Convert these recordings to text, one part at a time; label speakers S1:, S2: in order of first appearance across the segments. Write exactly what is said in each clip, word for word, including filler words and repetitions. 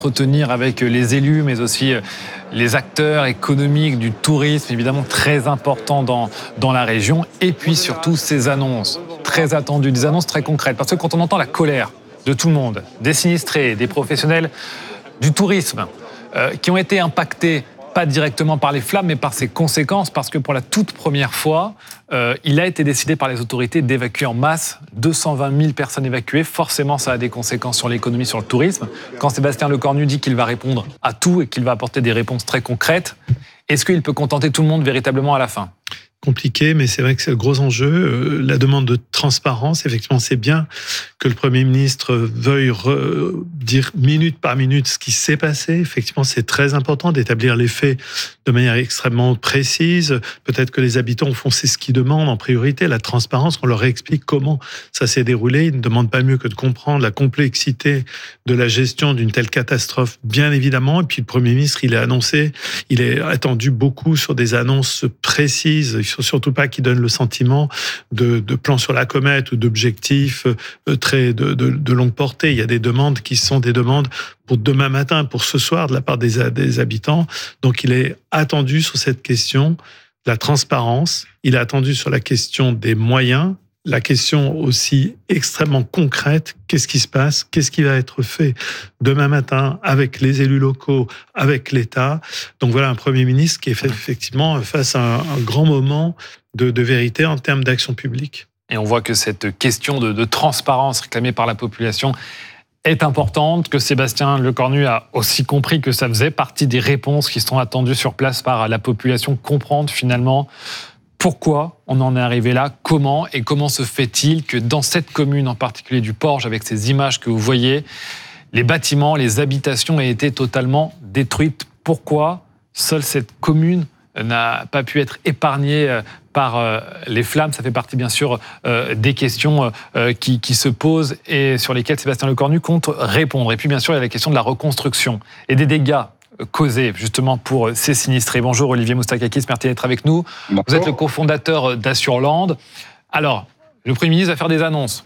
S1: Retenir avec les élus, mais aussi les acteurs économiques du tourisme, évidemment très important dans, dans la région. Et puis surtout ces annonces très attendues, des annonces très concrètes. Parce que quand on entend la colère de tout le monde, des sinistrés, des professionnels du tourisme, euh, qui ont été impactés, pas directement par les flammes, mais par ses conséquences, parce que pour la toute première fois, euh, il a été décidé par les autorités d'évacuer en masse deux cent vingt mille personnes évacuées. Forcément, ça a des conséquences sur l'économie, sur le tourisme. Quand Sébastien Lecornu dit qu'il va répondre à tout et qu'il va apporter des réponses très concrètes, est-ce qu'il peut contenter tout le monde véritablement à la fin ?
S2: Compliqué, mais c'est vrai que c'est le gros enjeu. Euh, la demande de transparence, effectivement, c'est bien que le Premier ministre veuille re- dire minute par minute ce qui s'est passé. Effectivement, c'est très important d'établir les faits de manière extrêmement précise. Peut-être que les habitants, au fond, c'est ce qu'ils demandent en priorité, la transparence, qu'on leur explique comment ça s'est déroulé. Ils ne demandent pas mieux que de comprendre la complexité de la gestion d'une telle catastrophe, bien évidemment. Et puis le Premier ministre, il a annoncé, il est attendu beaucoup sur des annonces précises. Il faut surtout pas qu'ils donnent le sentiment de, de plan sur la comète ou d'objectifs très de, de, de longue portée. Il y a des demandes qui sont des demandes pour demain matin, pour ce soir, de la part des, des habitants. Donc il est attendu sur cette question de la transparence. Il est attendu sur la question des moyens. La question aussi extrêmement concrète, qu'est-ce qui se passe, qu'est-ce qui va être fait demain matin avec les élus locaux, avec l'État. Donc voilà un Premier ministre qui est fait effectivement face à un, un grand moment de, de vérité en termes d'action publique.
S1: Et on voit que cette question de, de transparence réclamée par la population est importante, que Sébastien Lecornu a aussi compris que ça faisait partie des réponses qui sont attendues sur place par la population, comprendre finalement pourquoi on en est arrivé là, comment et comment se fait-il que dans cette commune en particulier du Porge, avec ces images que vous voyez, les bâtiments, les habitations aient été totalement détruites. Pourquoi seule cette commune n'a pas pu être épargnée par les flammes? Ça fait partie bien sûr des questions qui, qui se posent et sur lesquelles Sébastien Lecornu compte répondre. Et puis bien sûr, il y a la question de la reconstruction et des dégâts causés justement pour ces sinistrés. Bonjour Olivier Moustakakis, merci d'être avec nous. Bonjour. Vous êtes le cofondateur d'Assureland. Alors, le Premier ministre va faire des annonces.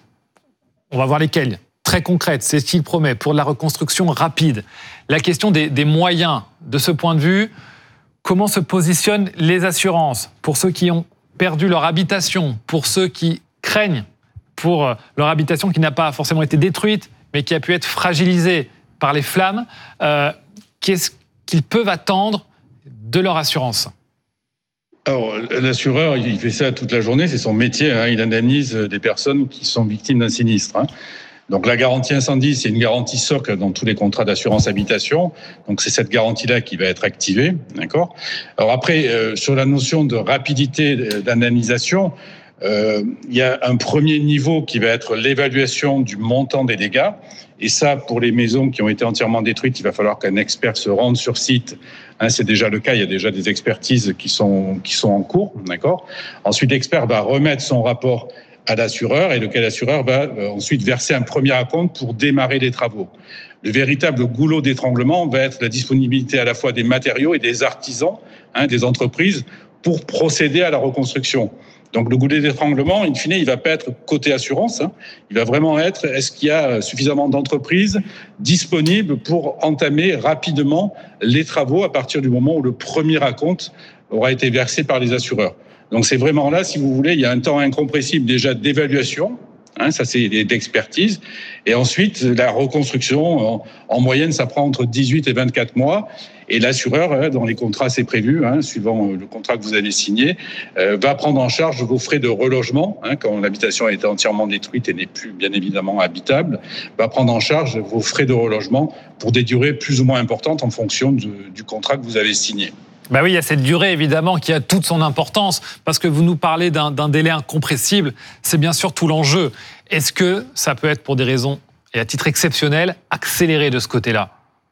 S1: On va voir lesquelles. Très concrètes, c'est ce qu'il promet pour de la reconstruction rapide. La question des, des moyens, de ce point de vue, comment se positionnent les assurances pour ceux qui ont perdu leur habitation, pour ceux qui craignent pour leur habitation qui n'a pas forcément été détruite, mais qui a pu être fragilisée par les flammes. Euh, qu'est-ce qu'ils peuvent attendre de leur assurance ?
S3: Alors, l'assureur, il fait ça toute la journée, c'est son métier. Hein, il indemnise des personnes qui sont victimes d'un sinistre. Hein. Donc, la garantie incendie, c'est une garantie socle dans tous les contrats d'assurance habitation. Donc, c'est cette garantie-là qui va être activée, d'accord ? Alors après, euh, sur la notion de rapidité d'indemnisation, euh, il y a un premier niveau qui va être l'évaluation du montant des dégâts. Et ça, pour les maisons qui ont été entièrement détruites, il va falloir qu'un expert se rende sur site. Hein, c'est déjà le cas, il y a déjà des expertises qui sont, qui sont en cours, d'accord ? Ensuite, l'expert va remettre son rapport à l'assureur et lequel l'assureur va ensuite verser un premier acompte pour démarrer les travaux. Le véritable goulot d'étranglement va être la disponibilité à la fois des matériaux et des artisans, hein, des entreprises, pour procéder à la reconstruction. Donc le goulot d'étranglement, in fine, il va pas être côté assurance, hein, il va vraiment être, est-ce qu'il y a suffisamment d'entreprises disponibles pour entamer rapidement les travaux à partir du moment où le premier acompte aura été versé par les assureurs. Donc c'est vraiment là, si vous voulez, il y a un temps incompressible déjà d'évaluation, hein, ça c'est d'expertise, et ensuite la reconstruction, en, en moyenne, ça prend entre dix-huit et vingt-quatre mois, et l'assureur, dans les contrats c'est prévu, hein, suivant le contrat que vous avez signé, euh, va prendre en charge vos frais de relogement, hein, quand l'habitation a été entièrement détruite et n'est plus bien évidemment habitable, va prendre en charge vos frais de relogement pour des durées plus ou moins importantes en fonction du, du contrat que vous avez signé.
S1: Ben oui, il y a cette durée évidemment qui a toute son importance parce que vous nous parlez d'un, d'un délai incompressible. C'est bien sûr tout l'enjeu. Est-ce que ça peut être pour des raisons, et à titre exceptionnel, accéléré de ce côté-là ?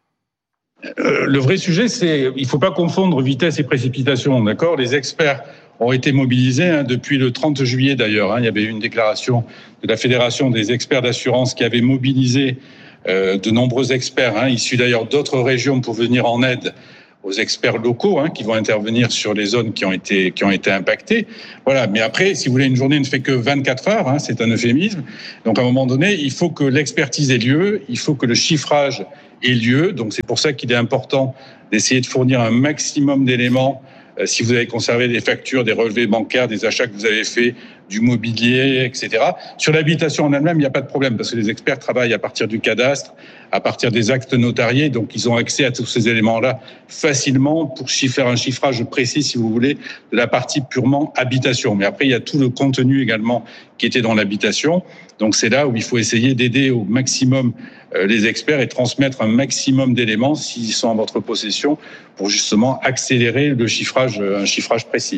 S3: euh, Le vrai sujet, c'est il ne faut pas confondre vitesse et précipitation, d'accord ? Les experts ont été mobilisés hein, depuis le trente juillet d'ailleurs. Hein, il y avait eu une déclaration de la Fédération des experts d'assurance qui avait mobilisé euh, de nombreux experts, hein, issus d'ailleurs d'autres régions pour venir en aide aux experts locaux hein, qui vont intervenir sur les zones qui ont été qui ont été impactées. Voilà. Mais après, si vous voulez, une journée ne fait que vingt-quatre heures. Hein, c'est un euphémisme. Donc, à un moment donné, il faut que l'expertise ait lieu. Il faut que le chiffrage ait lieu. Donc c'est pour ça qu'il est important d'essayer de fournir un maximum d'éléments. Euh, si vous avez conservé des factures, des relevés bancaires, des achats que vous avez faits, du mobilier, et cetera. Sur l'habitation en elle-même, il n'y a pas de problème parce que les experts travaillent à partir du cadastre, à partir des actes notariés, donc ils ont accès à tous ces éléments-là facilement pour faire un chiffrage précis, si vous voulez, de la partie purement habitation. Mais après, il y a tout le contenu également qui était dans l'habitation. Donc c'est là où il faut essayer d'aider au maximum les experts et transmettre un maximum d'éléments s'ils sont en votre possession pour justement accélérer le chiffrage, un chiffrage précis.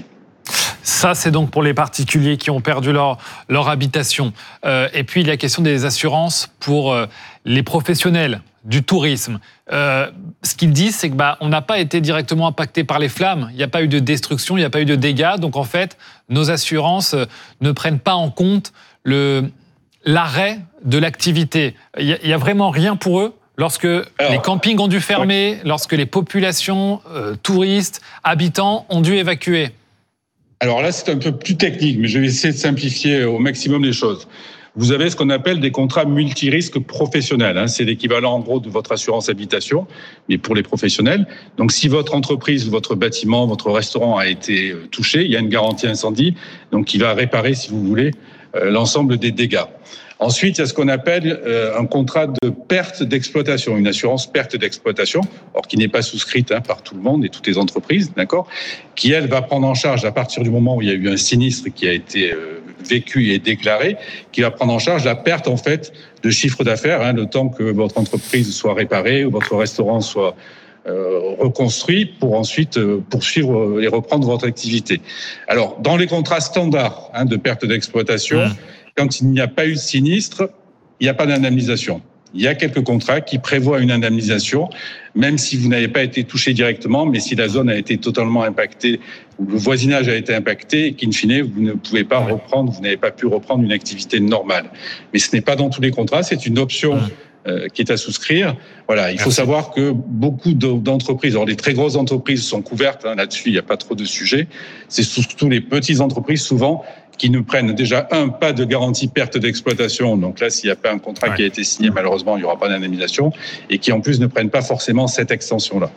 S1: Ça, c'est donc pour les particuliers qui ont perdu leur, leur habitation. Euh, et puis, il y a la question des assurances pour euh, les professionnels du tourisme. Euh, ce qu'ils disent, c'est que bah, on n'a pas été directement impacté par les flammes. Il n'y a pas eu de destruction, il n'y a pas eu de dégâts. Donc, en fait, nos assurances ne prennent pas en compte le, l'arrêt de l'activité. Il n'y a, a vraiment rien pour eux. Lorsque Alors, les campings ont dû fermer, ouais. lorsque les populations, euh, touristes, habitants ont dû évacuer.
S3: Alors là, c'est un peu plus technique, mais je vais essayer de simplifier au maximum les choses. Vous avez ce qu'on appelle des contrats multirisques professionnels. Hein. C'est l'équivalent, en gros, de votre assurance habitation, mais pour les professionnels. Donc, si votre entreprise, votre bâtiment, votre restaurant a été touché, il y a une garantie incendie, donc qui va réparer, si vous voulez, euh, l'ensemble des dégâts. Ensuite, il y a ce qu'on appelle euh, un contrat de perte d'exploitation, une assurance perte d'exploitation, or qui n'est pas souscrite hein, par tout le monde et toutes les entreprises, d'accord, qui elle va prendre en charge à partir du moment où il y a eu un sinistre qui a été euh, vécu et déclaré, qui va prendre en charge la perte en fait de chiffre d'affaires, hein, le temps que votre entreprise soit réparée ou votre restaurant soit euh, reconstruit pour ensuite euh, poursuivre et reprendre votre activité. Alors, dans les contrats standards hein, de perte d'exploitation. Mmh. Quand il n'y a pas eu de sinistre, il n'y a pas d'indemnisation. Il y a quelques contrats qui prévoient une indemnisation, même si vous n'avez pas été touché directement, mais si la zone a été totalement impactée ou le voisinage a été impacté et qu'in fine, vous ne pouvez pas reprendre, vous n'avez pas pu reprendre une activité normale. Mais ce n'est pas dans tous les contrats, c'est une option euh, qui est à souscrire. Voilà, il faut Merci. savoir que beaucoup d'entreprises, alors les très grosses entreprises sont couvertes, hein, là-dessus il n'y a pas trop de sujets. C'est surtout les petites entreprises, souvent, qui ne prennent déjà un pas de garantie perte d'exploitation. Donc là, s'il n'y a pas un contrat ouais. qui a été signé, malheureusement, il n'y aura pas d'indemnisation. Et qui, en plus, ne prennent pas forcément cette extension-là.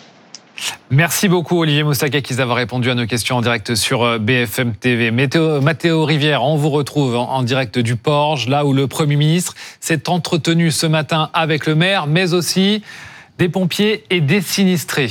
S1: Merci beaucoup, Olivier Moustakakis, d'avoir répondu à nos questions en direct sur B F M T V. Météo, Mathéo Rivière, on vous retrouve en, en direct du Porge, là où le Premier ministre s'est entretenu ce matin avec le maire, mais aussi des pompiers et des sinistrés.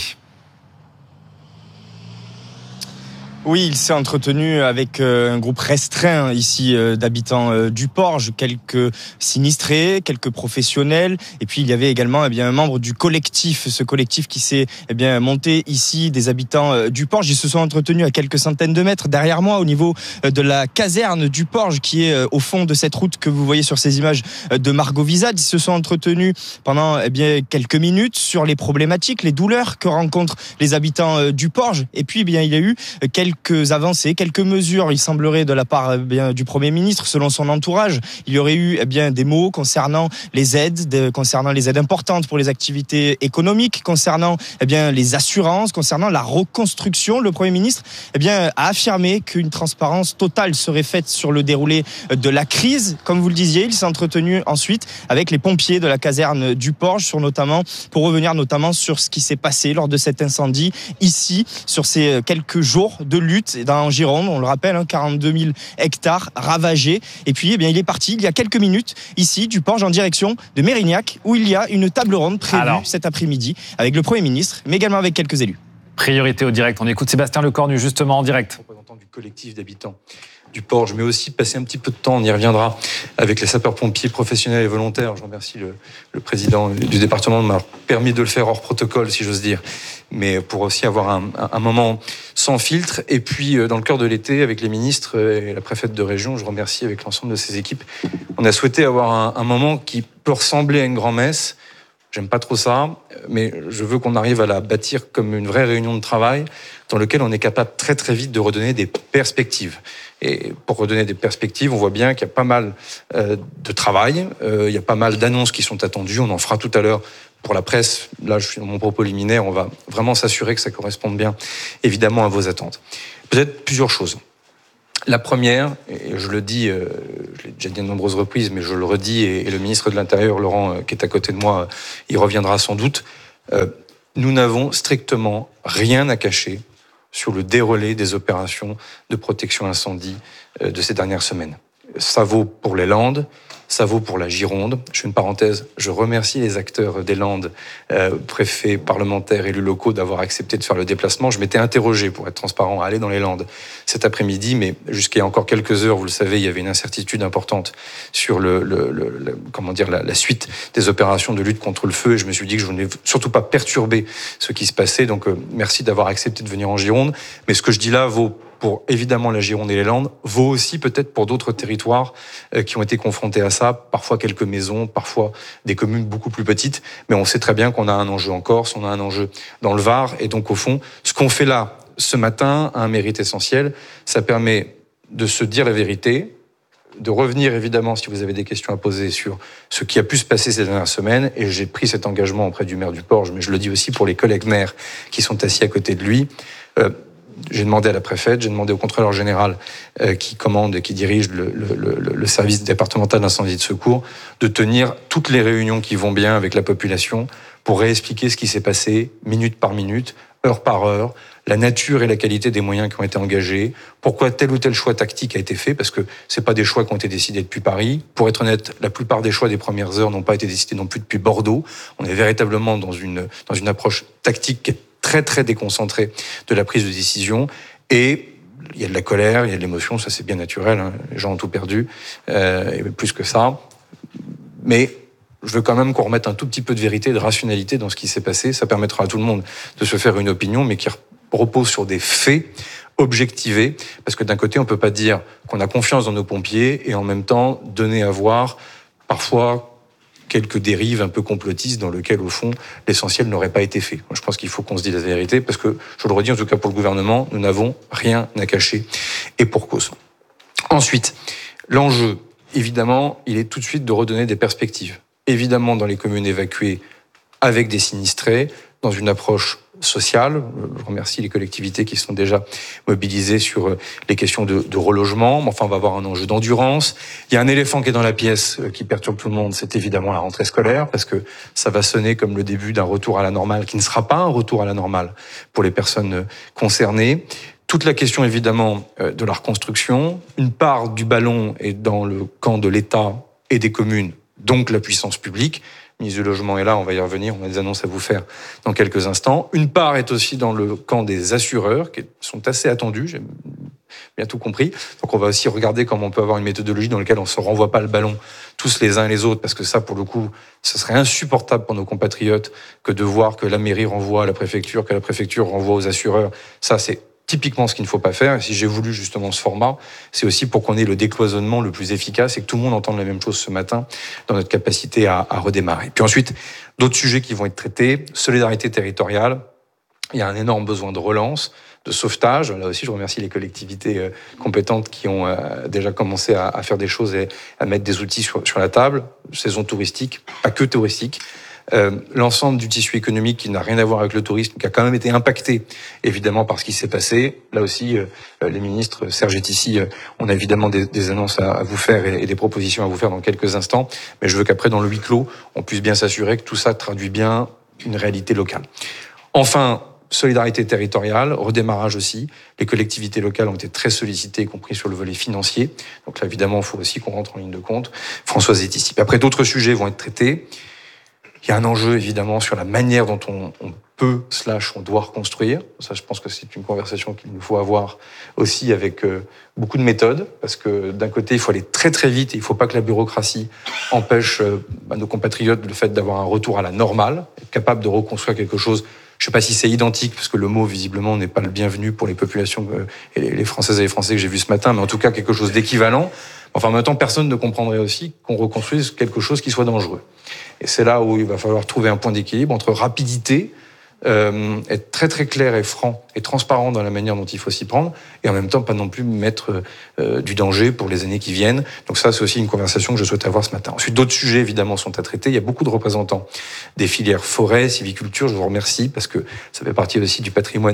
S4: Oui, il s'est entretenu avec un groupe restreint ici d'habitants du Porge, quelques sinistrés, quelques professionnels, et puis il y avait également eh bien, un membre du collectif, ce collectif qui s'est eh bien, monté ici, des habitants du Porge. Ils se sont entretenus à quelques centaines de mètres derrière moi, au niveau de la caserne du Porge, qui est au fond de cette route que vous voyez sur ces images de Margot-Vizade. Ils se sont entretenus pendant eh bien, quelques minutes sur les problématiques, les douleurs que rencontrent les habitants du Porge, et puis eh bien, il y a eu quelques quelques avancées, quelques mesures, il semblerait, de la part eh bien, du Premier ministre, selon son entourage. Il y aurait eu eh bien, des mots concernant les aides, de, concernant les aides importantes pour les activités économiques, concernant eh bien, les assurances, concernant la reconstruction. Le Premier ministre eh bien, a affirmé qu'une transparence totale serait faite sur le déroulé de la crise. Comme vous le disiez, il s'est entretenu ensuite avec les pompiers de la caserne du Porge, sur notamment, pour revenir notamment sur ce qui s'est passé lors de cet incendie ici, sur ces quelques jours de lutte dans Gironde, on le rappelle, hein, quarante-deux mille hectares ravagés. Et puis, eh bien, il est parti il y a quelques minutes ici du Porge en direction de Mérignac, où il y a une table ronde prévue Alors. cet après-midi avec le Premier ministre, mais également avec quelques élus.
S1: Priorité au direct. On écoute Sébastien Lecornu justement en direct.
S5: Représentant du collectif d'habitants du Porge, mais aussi passer un petit peu de temps, on y reviendra, avec les sapeurs-pompiers professionnels et volontaires. Je remercie le, le président du département de m'avoir permis de le faire hors protocole, si j'ose dire, mais pour aussi avoir un, un moment sans filtre. Et puis, dans le cœur de l'été, avec les ministres et la préfète de région, je remercie avec l'ensemble de ces équipes. On a souhaité avoir un, un moment qui peut ressembler à une grand-messe. J'aime pas trop ça, mais je veux qu'on arrive à la bâtir comme une vraie réunion de travail dans laquelle on est capable très très vite de redonner des perspectives. Et pour redonner des perspectives, on voit bien qu'il y a pas mal euh, de travail, euh, il y a pas mal d'annonces qui sont attendues, on en fera tout à l'heure pour la presse. Là, je suis dans mon propos liminaire, on va vraiment s'assurer que ça corresponde bien, évidemment, à vos attentes. Peut-être plusieurs choses. La première, et je le dis, euh, je l'ai déjà dit à de nombreuses reprises, mais je le redis, et, et le ministre de l'Intérieur, Laurent, euh, qui est à côté de moi, il reviendra sans doute, euh, nous n'avons strictement rien à cacher sur le déroulé des opérations de protection incendie euh, de ces dernières semaines. Ça vaut pour les Landes, ça vaut pour la Gironde. Je fais une parenthèse, je remercie les acteurs des Landes, euh, préfets, parlementaires, élus locaux, d'avoir accepté de faire le déplacement. Je m'étais interrogé, pour être transparent, à aller dans les Landes cet après-midi, mais jusqu'à il y a encore quelques heures, vous le savez, il y avait une incertitude importante sur le, le, le, le comment dire, la, la suite des opérations de lutte contre le feu, et je me suis dit que je ne voulais surtout pas perturber ce qui se passait, donc euh, merci d'avoir accepté de venir en Gironde, mais ce que je dis là vaut pour évidemment la Gironde et les Landes, vaut aussi peut-être pour d'autres territoires euh, qui ont été confrontés à ça, parfois quelques maisons, parfois des communes beaucoup plus petites, mais on sait très bien qu'on a un enjeu en Corse, on a un enjeu dans le Var, et donc au fond, ce qu'on fait là ce matin a un mérite essentiel, ça permet de se dire la vérité, de revenir évidemment si vous avez des questions à poser sur ce qui a pu se passer ces dernières semaines, et j'ai pris cet engagement auprès du maire du Porge, mais je le dis aussi pour les collègues maires qui sont assis à côté de lui. Euh, J'ai demandé à la préfète, j'ai demandé au contrôleur général euh, qui commande et qui dirige le, le, le, le service départemental d'incendie et de secours de tenir toutes les réunions qui vont bien avec la population pour réexpliquer ce qui s'est passé minute par minute, heure par heure, la nature et la qualité des moyens qui ont été engagés, pourquoi tel ou tel choix tactique a été fait, parce que c'est pas des choix qui ont été décidés depuis Paris. Pour être honnête, la plupart des choix des premières heures n'ont pas été décidés non plus depuis Bordeaux. On est véritablement dans une, dans une approche tactique qui est très très déconcentré de la prise de décision, et il y a de la colère, il y a de l'émotion, ça c'est bien naturel, hein. Les gens ont tout perdu, euh, et plus que ça, mais je veux quand même qu'on remette un tout petit peu de vérité, de rationalité dans ce qui s'est passé. Ça permettra à tout le monde de se faire une opinion, mais qui repose sur des faits objectivés, parce que d'un côté on peut pas dire qu'on a confiance dans nos pompiers et en même temps donner à voir parfois quelques dérives un peu complotistes dans lesquelles, au fond, l'essentiel n'aurait pas été fait. Je pense qu'il faut qu'on se dise la vérité, parce que, je le redis, en tout cas pour le gouvernement, nous n'avons rien à cacher, et pour cause. Ensuite, l'enjeu, évidemment, il est tout de suite de redonner des perspectives. Évidemment, dans les communes évacuées, avec des sinistrés, dans une approche sociale. Je remercie les collectivités qui sont déjà mobilisées sur les questions de, de relogement. Enfin, on va avoir un enjeu d'endurance. Il y a un éléphant qui est dans la pièce qui perturbe tout le monde, c'est évidemment la rentrée scolaire, parce que ça va sonner comme le début d'un retour à la normale, qui ne sera pas un retour à la normale pour les personnes concernées. Toute la question, évidemment, de la reconstruction. Une part du ballon est dans le camp de l'État et des communes, donc la puissance publique. Le ministre du Logement est là, on va y revenir, on a des annonces à vous faire dans quelques instants. Une part est aussi dans le camp des assureurs, qui sont assez attendus, j'ai bien tout compris. Donc on va aussi regarder comment on peut avoir une méthodologie dans laquelle on ne se renvoie pas le ballon tous les uns et les autres, parce que ça, pour le coup, ce serait insupportable pour nos compatriotes que de voir que la mairie renvoie à la préfecture, que la préfecture renvoie aux assureurs. Ça, c'est typiquement ce qu'il ne faut pas faire. Et si j'ai voulu justement ce format, c'est aussi pour qu'on ait le décloisonnement le plus efficace et que tout le monde entende la même chose ce matin dans notre capacité à, à redémarrer. Puis ensuite, d'autres sujets qui vont être traités. Solidarité territoriale. Il y a un énorme besoin de relance, de sauvetage. Là aussi, je remercie les collectivités compétentes qui ont déjà commencé à faire des choses et à mettre des outils sur, sur la table. Saison touristique, pas que touristique. Euh, l'ensemble du tissu économique qui n'a rien à voir avec le tourisme, qui a quand même été impacté, évidemment, par ce qui s'est passé. Là aussi, euh, les ministres, Serge est ici, euh, on a évidemment des, des annonces à, à vous faire et, et des propositions à vous faire dans quelques instants, mais je veux qu'après, dans le huis clos, on puisse bien s'assurer que tout ça traduit bien une réalité locale. Enfin, solidarité territoriale, redémarrage aussi. Les collectivités locales ont été très sollicitées, y compris sur le volet financier. Donc là, évidemment, il faut aussi qu'on rentre en ligne de compte. Françoise est ici. Après, d'autres sujets vont être traités. Il y a un enjeu, évidemment, sur la manière dont on, on peut, slash, on doit reconstruire. Ça, je pense que c'est une conversation qu'il nous faut avoir aussi avec euh, beaucoup de méthodes, parce que d'un côté, il faut aller très très vite et il ne faut pas que la bureaucratie empêche euh, bah, nos compatriotes le fait d'avoir un retour à la normale, être capable de reconstruire quelque chose. Je ne sais pas si c'est identique, parce que le mot, visiblement, n'est pas le bienvenu pour les populations, euh, et les Françaises et les Français que j'ai vus ce matin, mais en tout cas quelque chose d'équivalent. Enfin, en même temps, personne ne comprendrait aussi qu'on reconstruise quelque chose qui soit dangereux. Et c'est là où il va falloir trouver un point d'équilibre entre rapidité, euh, être très très clair et franc et transparent dans la manière dont il faut s'y prendre, et en même temps pas non plus mettre euh, du danger pour les années qui viennent. Donc ça, c'est aussi une conversation que je souhaite avoir ce matin. Ensuite, d'autres sujets, évidemment, sont à traiter. Il y a beaucoup de représentants des filières forêt, sylviculture. Je vous remercie parce que ça fait partie aussi du patrimoine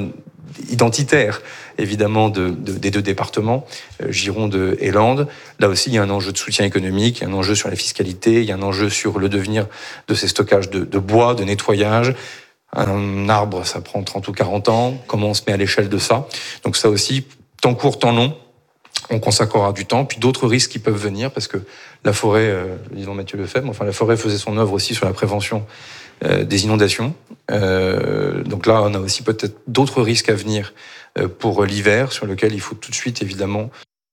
S5: identitaire, évidemment, de, de, des deux départements, euh, Gironde et Landes. Là aussi, il y a un enjeu de soutien économique, il y a un enjeu sur la fiscalité, il y a un enjeu sur le devenir de ces stockages de, de bois, de nettoyage. Un arbre, ça prend trente ou quarante ans. Comment on se met à l'échelle de ça? Donc ça aussi, temps court, temps long, on consacrera du temps. Puis d'autres risques qui peuvent venir, parce que la forêt, euh, disons Mathieu Lefebvre, enfin la forêt faisait son œuvre aussi sur la prévention euh, des inondations. Euh, donc là, on a aussi peut-être d'autres risques à venir euh, pour l'hiver, sur lequel il faut tout de suite, évidemment.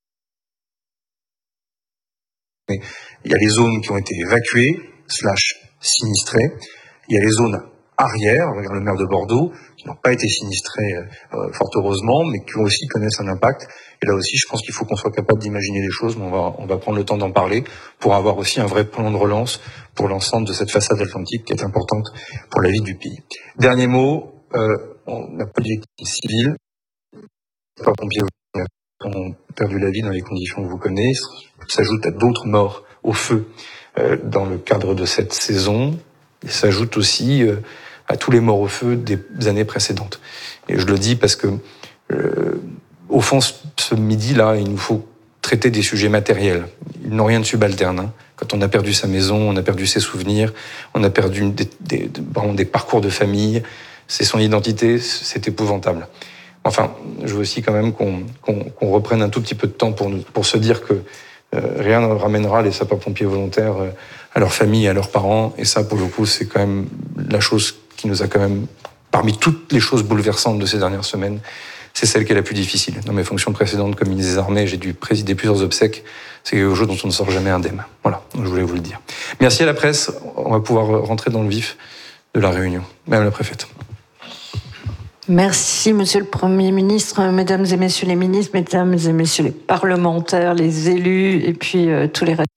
S5: Mais il y a les zones qui ont été évacuées, slash sinistrées. Il y a les zones arrière, regarde le maire de Bordeaux, qui n'ont pas été sinistrés euh, fort heureusement, mais qui aussi connaissent un impact. Et là aussi, je pense qu'il faut qu'on soit capable d'imaginer les choses, mais on va, on va prendre le temps d'en parler pour avoir aussi un vrai plan de relance pour l'ensemble de cette façade atlantique qui est importante pour la vie du pays. Dernier mot, euh, on a pas de victimes civiles. Les pompiers ont perdu la vie dans les conditions que vous connaissez. S'ajoute à d'autres morts au feu euh, dans le cadre de cette saison. Il s'ajoute aussi euh, à tous les morts au feu des années précédentes. Et je le dis parce que, euh, au fond, ce midi-là, il nous faut traiter des sujets matériels. Ils n'ont rien de subalterne. Hein. Quand on a perdu sa maison, on a perdu ses souvenirs, on a perdu des, des, des, des parcours de famille, c'est son identité, c'est épouvantable. Enfin, je veux aussi quand même qu'on, qu'on, qu'on reprenne un tout petit peu de temps pour, nous, pour se dire que euh, rien ne ramènera les sapeurs-pompiers volontaires euh, à leur famille et à leurs parents. Et ça, pour le coup, c'est quand même la chose qui nous a quand même, parmi toutes les choses bouleversantes de ces dernières semaines, c'est celle qui est la plus difficile. Dans mes fonctions précédentes comme ministre des Armées, j'ai dû présider plusieurs obsèques. C'est quelque chose dont on ne sort jamais indemne. Voilà, donc je voulais vous le dire. Merci à la presse. On va pouvoir rentrer dans le vif de la réunion. Madame la préfète.
S6: Merci, Monsieur le Premier ministre, Mesdames et Messieurs les ministres, Mesdames et Messieurs les parlementaires, les élus, et puis euh, tous les restes.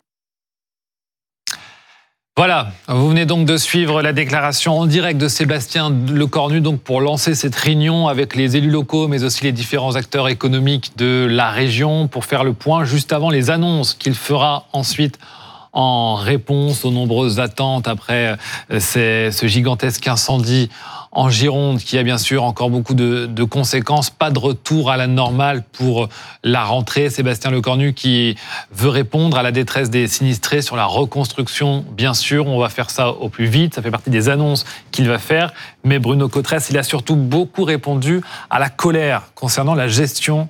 S1: Voilà, vous venez donc de suivre la déclaration en direct de Sébastien Lecornu donc pour lancer cette réunion avec les élus locaux, mais aussi les différents acteurs économiques de la région pour faire le point juste avant les annonces qu'il fera ensuite en réponse aux nombreuses attentes après ces, ce gigantesque incendie en Gironde qui a bien sûr encore beaucoup de, de conséquences. Pas de retour à la normale pour la rentrée. Sébastien Lecornu qui veut répondre à la détresse des sinistrés sur la reconstruction. Bien sûr, on va faire ça au plus vite. Ça fait partie des annonces qu'il va faire. Mais Bruno Cotresse, il a surtout beaucoup répondu à la colère concernant la gestion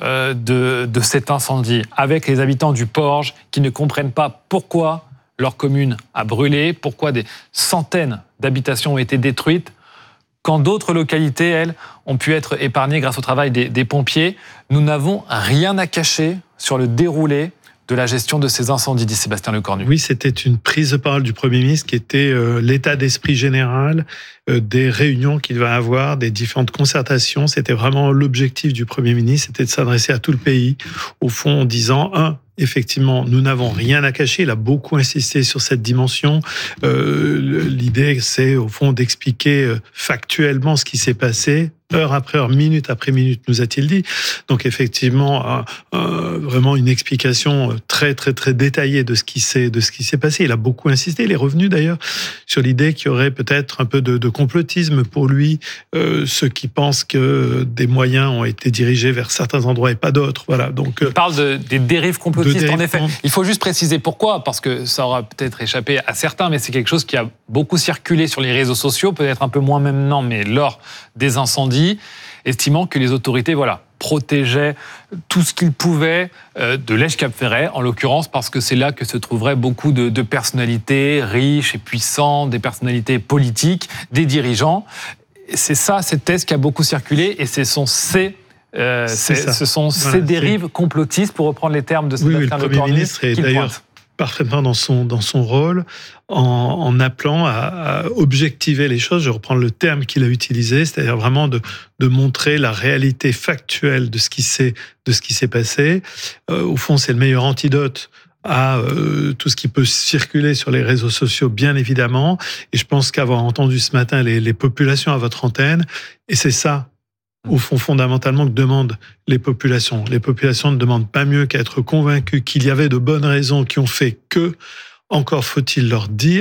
S1: De, de cet incendie, avec les habitants du Porge qui ne comprennent pas pourquoi leur commune a brûlé, pourquoi des centaines d'habitations ont été détruites, quand d'autres localités, elles, ont pu être épargnées grâce au travail des, des pompiers. Nous n'avons rien à cacher sur le déroulé de la gestion de ces incendies, dit Sébastien Lecornu.
S2: Oui, c'était une prise de parole du Premier ministre qui était euh, l'état d'esprit général euh, des réunions qu'il va avoir, des différentes concertations. C'était vraiment l'objectif du Premier ministre, c'était de s'adresser à tout le pays, au fond en disant, un, effectivement, nous n'avons rien à cacher. Il a beaucoup insisté sur cette dimension. Euh, l'idée, c'est au fond d'expliquer factuellement ce qui s'est passé, heure après heure, minute après minute, nous a-t-il dit. Donc effectivement, euh, euh, vraiment une explication très très très détaillée de ce qui s'est de ce qui s'est passé. Il a beaucoup insisté. Il est revenu d'ailleurs sur l'idée qu'il y aurait peut-être un peu de, de complotisme pour lui, euh, ceux qui pensent que des moyens ont été dirigés vers certains endroits et pas d'autres. Voilà. Donc, euh,
S1: il parle de, des dérives complotistes.
S2: De dérives,
S1: en effet, il faut juste préciser pourquoi, parce que ça aura peut-être échappé à certains, mais c'est quelque chose qui a beaucoup circulé sur les réseaux sociaux, peut-être un peu moins maintenant, mais lors des incendies, estimant que les autorités, voilà, protégeaient tout ce qu'ils pouvaient euh, de l'Esch-Cap-Ferret, en l'occurrence, parce que c'est là que se trouveraient beaucoup de, de personnalités riches et puissantes, des personnalités politiques, des dirigeants. C'est ça, cette thèse qui a beaucoup circulé, et ce sont ces Euh, c'est, ce sont voilà, ces dérives c'est... complotistes, pour reprendre les termes de Sébastien
S2: oui, oui,
S1: Lecornu.
S2: Le Premier ministre est d'ailleurs pointe. parfaitement dans son, dans son rôle en, en appelant à, à objectiver les choses. Je reprends le terme qu'il a utilisé, c'est-à-dire vraiment de, de montrer la réalité factuelle de ce qui s'est, de ce qui s'est passé. Euh, au fond, c'est le meilleur antidote à euh, tout ce qui peut circuler sur les réseaux sociaux, bien évidemment. Et je pense qu'avoir entendu ce matin les, les populations à votre antenne, et c'est ça, au fond, fondamentalement, que demandent les populations. Les populations ne demandent pas mieux qu'à être convaincues qu'il y avait de bonnes raisons qui ont fait que, encore faut-il leur dire,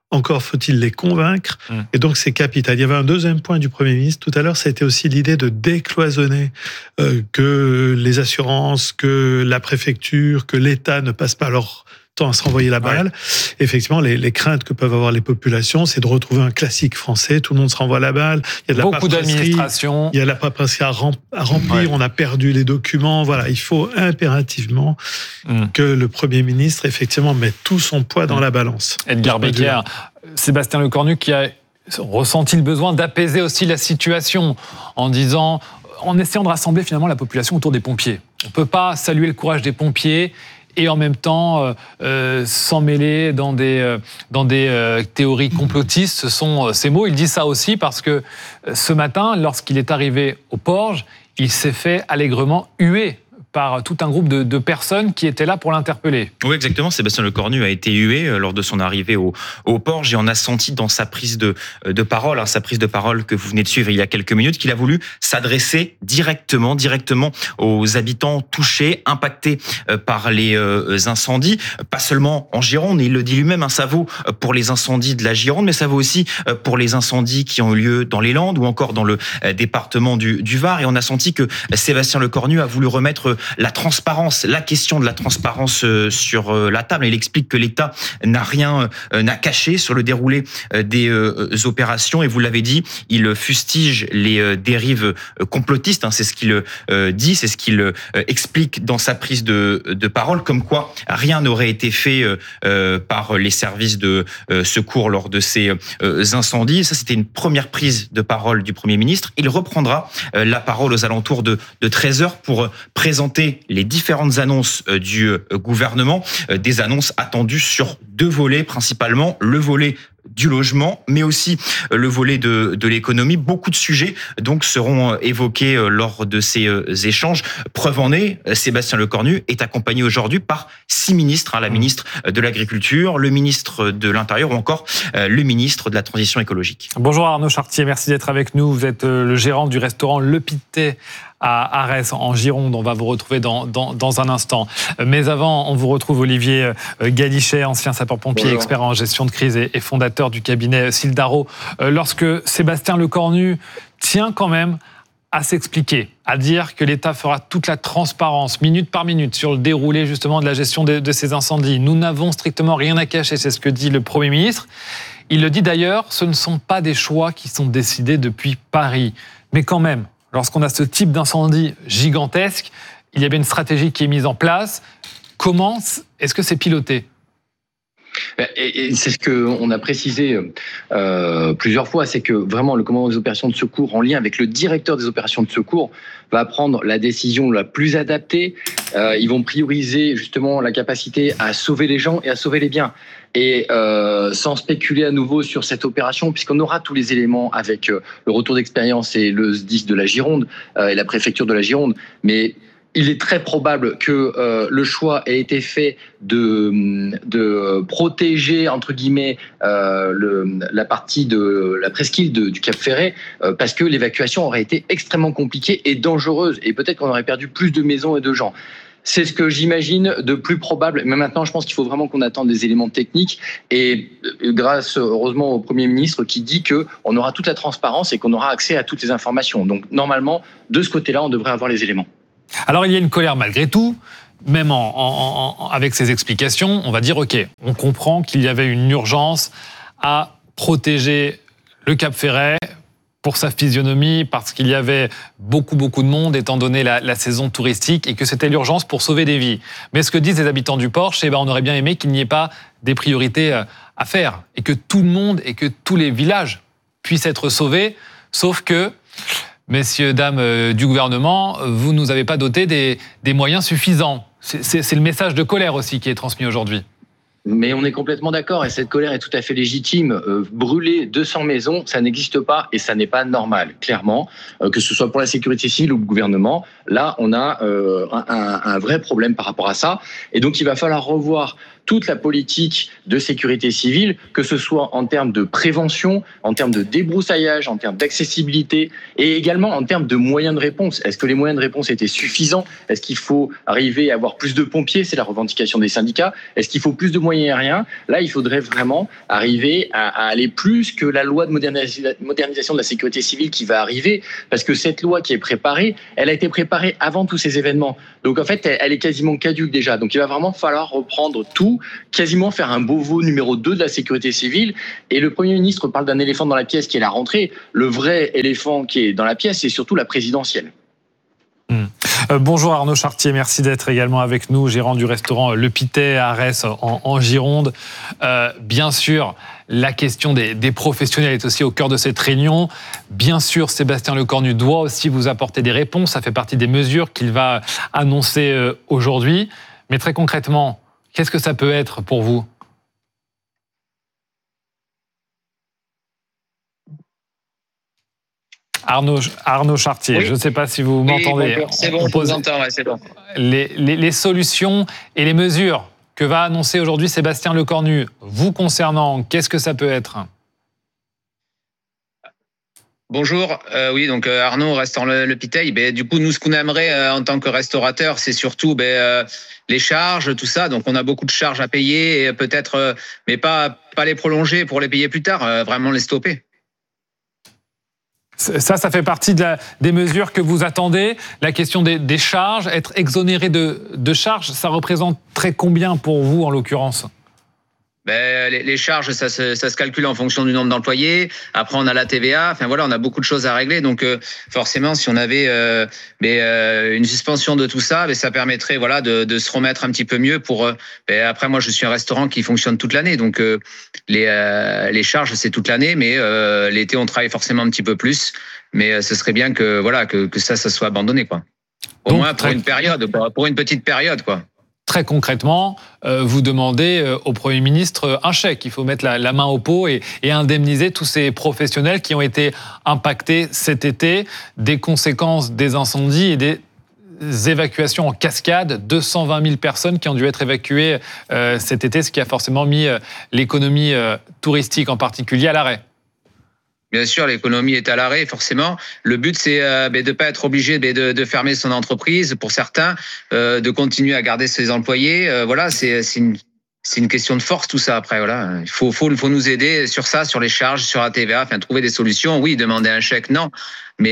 S2: Encore faut-il les convaincre. Mmh. Et donc, c'est capital. Il y avait un deuxième point du Premier ministre tout à l'heure, c'était aussi l'idée de décloisonner, euh, que les assurances, que la préfecture, que l'État ne passe pas leur temps à se renvoyer la balle. Ouais. Effectivement, les, les craintes que peuvent avoir les populations, c'est de retrouver un classique français. Tout le monde se renvoie la balle. Il y a de la
S1: Beaucoup d'administration.
S2: Il y a de la paperasserie à, rem- à remplir. Ouais. On a perdu les documents. Voilà, il faut impérativement mmh. que le Premier ministre, effectivement, mette tout son poids dans mmh. la balance.
S1: Edgar Becker, Sébastien Lecornu qui a ressenti le besoin d'apaiser aussi la situation en disant, en essayant de rassembler finalement la population autour des pompiers. On ne peut pas saluer le courage des pompiers et en même temps euh, euh, s'en mêler dans des, euh, dans des euh, théories complotistes. Ce sont euh, ces mots. Il dit ça aussi parce que euh, ce matin, lorsqu'il est arrivé au Porge, il s'est fait allègrement huer par tout un groupe de, de personnes qui étaient là pour l'interpeller.
S7: Oui, exactement. Sébastien Lecornu a été hué lors de son arrivée au, au Porge et on a senti dans sa prise de, de parole, hein, sa prise de parole que vous venez de suivre il y a quelques minutes, qu'il a voulu s'adresser directement, directement aux habitants touchés, impactés par les incendies. Pas seulement en Gironde, il le dit lui-même, hein, ça vaut pour les incendies de la Gironde, mais ça vaut aussi pour les incendies qui ont eu lieu dans les Landes ou encore dans le département du, du Var. Et on a senti que Sébastien Lecornu a voulu remettre la transparence, la question de la transparence sur la table. Il explique que l'État n'a rien, n'a caché sur le déroulé des opérations. Et vous l'avez dit, il fustige les dérives complotistes. C'est ce qu'il dit, c'est ce qu'il explique dans sa prise de, de parole, comme quoi rien n'aurait été fait par les services de secours lors de ces incendies. Ça, c'était une première prise de parole du Premier ministre. Il reprendra la parole aux alentours de, de treize heures pour présenter les différentes annonces du gouvernement, des annonces attendues sur deux volets principalement, le volet du logement, mais aussi le volet de, de l'économie. Beaucoup de sujets donc seront évoqués lors de ces échanges. Preuve en est, Sébastien Lecornu est accompagné aujourd'hui par six ministres, hein, la ministre de l'Agriculture, le ministre de l'Intérieur ou encore le ministre de la Transition écologique.
S1: Bonjour Arnaud Chartier, merci d'être avec nous. Vous êtes le gérant du restaurant Le Pitet à Arès, en Gironde. On va vous retrouver dans, dans, dans un instant. Mais avant, on vous retrouve Olivier Galichet, ancien sapeur-pompier, Bonjour. expert en gestion de crise et, et fondateur du cabinet Sildaro. Lorsque Sébastien Lecornu tient quand même à s'expliquer, à dire que l'État fera toute la transparence, minute par minute, sur le déroulé justement de la gestion de, de ces incendies. Nous n'avons strictement rien à cacher, c'est ce que dit le Premier ministre. Il le dit d'ailleurs, ce ne sont pas des choix qui sont décidés depuis Paris. Mais quand même, lorsqu'on a ce type d'incendie gigantesque, il y a bien une stratégie qui est mise en place. Comment est-ce que c'est piloté ?
S8: Et c'est ce qu'on a précisé euh, plusieurs fois, c'est que vraiment le commandant des opérations de secours, en lien avec le directeur des opérations de secours, va prendre la décision la plus adaptée. Euh, ils vont prioriser justement la capacité à sauver les gens et à sauver les biens. Et euh, sans spéculer à nouveau sur cette opération, puisqu'on aura tous les éléments avec euh, le retour d'expérience et le S D I S de la Gironde euh, et la préfecture de la Gironde, mais il est très probable que euh, le choix ait été fait de, de protéger, entre guillemets, euh, le, la partie de la presqu'île de, du Cap Ferret, euh, parce que l'évacuation aurait été extrêmement compliquée et dangereuse, et peut-être qu'on aurait perdu plus de maisons et de gens. C'est ce que j'imagine de plus probable. Mais maintenant, je pense qu'il faut vraiment qu'on attende des éléments techniques. Et grâce, heureusement, au Premier ministre qui dit qu'on aura toute la transparence et qu'on aura accès à toutes les informations. Donc, normalement, de ce côté-là, on devrait avoir les éléments.
S1: Alors, il y a une colère malgré tout. Même en, en, en, avec ces explications, on va dire, OK, on comprend qu'il y avait une urgence à protéger le Cap Ferret pour sa physionomie, parce qu'il y avait beaucoup, beaucoup de monde, étant donné la, la saison touristique, et que c'était l'urgence pour sauver des vies. Mais ce que disent les habitants du Porge, c'est ben, on aurait bien aimé qu'il n'y ait pas des priorités à faire, et que tout le monde, et que tous les villages puissent être sauvés, sauf que, messieurs, dames euh, du gouvernement, vous ne nous avez pas doté des, des moyens suffisants. C'est, c'est, c'est le message de colère aussi qui est transmis aujourd'hui.
S8: Mais on est complètement d'accord et cette colère est tout à fait légitime. Euh, brûler deux cents maisons, ça n'existe pas et ça n'est pas normal, clairement. Euh, que ce soit pour la sécurité civile ou le gouvernement, là, on a euh, un, un vrai problème par rapport à ça. Et donc, il va falloir revoir toute la politique de sécurité civile, que ce soit en termes de prévention, en termes de débroussaillage, en termes d'accessibilité et également en termes de moyens de réponse. Est-ce que les moyens de réponse étaient suffisants? Est-ce qu'il faut arriver à avoir plus de pompiers? C'est la revendication des syndicats. Est-ce qu'il faut plus de moyens aériens? Là, il faudrait vraiment arriver à, à aller plus que la loi de modernisation de la sécurité civile qui va arriver, parce que cette loi qui est préparée, elle a été préparée avant tous ces événements. Donc en fait, elle, elle est quasiment caduque déjà. Donc il va vraiment falloir reprendre tout, quasiment faire un Beauvau numéro deux de la sécurité civile. Et le Premier ministre parle d'un éléphant dans la pièce qui est la rentrée. Le vrai éléphant qui est dans la pièce, c'est surtout la présidentielle.
S1: Mmh. Euh, bonjour Arnaud Chartier, merci d'être également avec nous, gérant du restaurant Le Pitet à Arès en, en Gironde. Euh, bien sûr, la question des, des professionnels est aussi au cœur de cette réunion. Bien sûr, Sébastien Lecornu doit aussi vous apporter des réponses. Ça fait partie des mesures qu'il va annoncer euh, aujourd'hui. Mais très concrètement, qu'est-ce que ça peut être pour vous ? Arnaud, Arnaud Chartier, oui. Je ne sais pas si vous m'entendez.
S9: Oui, c'est bon, on vous entend, ouais, c'est bon.
S1: Les, les, les solutions et les mesures que va annoncer aujourd'hui Sébastien Lecornu, vous concernant, qu'est-ce que ça peut être ?
S9: Bonjour, euh, oui, donc euh, Arnaud, restaurant Le, le Pitet. Ben, du coup, nous, ce qu'on aimerait euh, en tant que restaurateur, c'est surtout ben, euh, les charges, tout ça. Donc, on a beaucoup de charges à payer, et peut-être, euh, mais pas, pas les prolonger pour les payer plus tard, euh, vraiment les stopper.
S1: Ça, ça fait partie de la, des mesures que vous attendez. La question des, des charges, être exonéré de, de charges, ça représenterait combien pour vous en l'occurrence ?
S9: Ben, les, les charges, ça se, ça se calcule en fonction du nombre d'employés. Après, on a la T V A. Enfin voilà, on a beaucoup de choses à régler. Donc euh, forcément, si on avait euh, ben, euh, une suspension de tout ça, ben, ça permettrait voilà de, de se remettre un petit peu mieux. Pour euh, ben, après, moi, je suis un restaurant qui fonctionne toute l'année, donc euh, les euh, les charges c'est toute l'année, mais euh, l'été on travaille forcément un petit peu plus. Mais euh, ce serait bien que voilà que, que ça, ça soit abandonné quoi. Au donc, moins pour une période, pour une petite période quoi.
S1: Très concrètement, euh, vous demandez euh, au Premier ministre un chèque. Il faut mettre la, la main au pot et, et indemniser tous ces professionnels qui ont été impactés cet été des conséquences des incendies et des évacuations en cascade. deux cent vingt mille personnes qui ont dû être évacuées euh, cet été, ce qui a forcément mis euh, l'économie euh, touristique en particulier à l'arrêt.
S9: Bien sûr, l'économie est à l'arrêt, forcément. Le but, c'est euh, de ne pas être obligé de, de fermer son entreprise, pour certains, euh, de continuer à garder ses employés. Euh, voilà, c'est, c'est, une, c'est une question de force, tout ça, après. Voilà. Il faut, faut, faut nous aider sur ça, sur les charges, sur la T V A, enfin, trouver des solutions. Oui, demander un chèque, non. Mais